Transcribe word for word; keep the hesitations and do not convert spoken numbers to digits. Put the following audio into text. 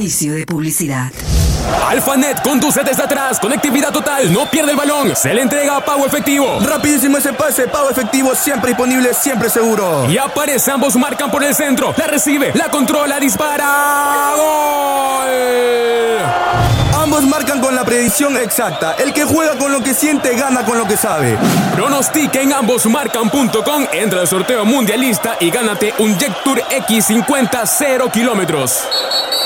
Inicio de publicidad. Alphanet conduce desde atrás, conectividad total, no pierde el balón, se le entrega pago efectivo. Rapidísimo ese pase, pago efectivo, siempre disponible, siempre seguro. Y aparece, ambos marcan por el centro, la recibe, la controla, dispara. ¡Gol! Ambos marcan con la predicción exacta. El que juega con lo que siente, gana con lo que sabe. Pronostica en ambos marcan punto com, entra al sorteo mundialista y gánate un Jectur X cincuenta cero kilómetros.